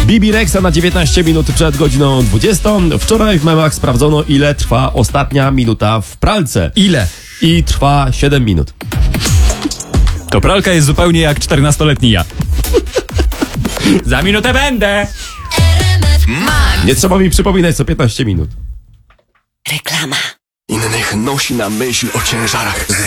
Bibi Rexa na 19 minut przed godziną 20. Wczoraj w memach sprawdzono, ile trwa ostatnia minuta w pralce. Ile? I trwa 7 minut. To pralka jest zupełnie jak 14-letni ja. Za minutę będę! Nie trzeba mi przypominać co 15 minut. Reklama. Innych nosi na myśl o ciężarach.